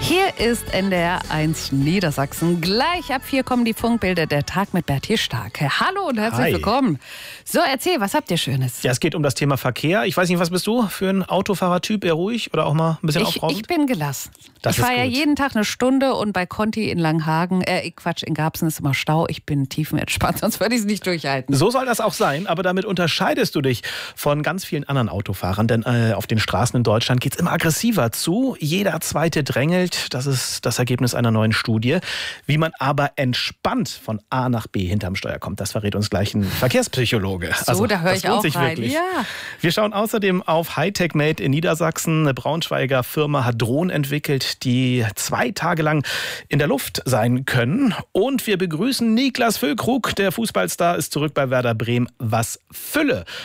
Hier ist NDR 1 Niedersachsen. Gleich ab 4 kommen die Funkbilder, der Tag mit Bertie Starke. Hallo und herzlich willkommen. So, erzähl, was habt ihr Schönes? Ja, es geht um das Thema Verkehr. Ich weiß nicht, was bist du für ein Autofahrertyp? Eher ruhig oder auch mal ein bisschen aufbrausend? Ich bin gelassen. Das ich fahre ja gut. jeden Tag eine Stunde und bei Conti in Langhagen, in Garbsen ist immer Stau. Ich bin tiefenentspannt, sonst würde ich es nicht durchhalten. So soll das auch sein, aber damit unterscheidest du dich von ganz vielen anderen Autofahrern, denn auf den Straßen in Deutschland geht es immer aggressiver zu. Jeder Zweite drängelt, das ist das Ergebnis einer neuen Studie. Wie man aber entspannt von A nach B hinterm Steuer kommt, das verrät uns gleich ein Verkehrspsychologe. So, da höre ich auch rein. Wirklich. Ja. Wir schauen außerdem auf Hightech Made in Niedersachsen. Eine Braunschweiger Firma hat Drohnen entwickelt, die 2 Tage lang in der Luft sein können. Und wir begrüßen Niklas Füllkrug. Der Fußballstar ist zurück bei Werder Bremen. Was Fülle!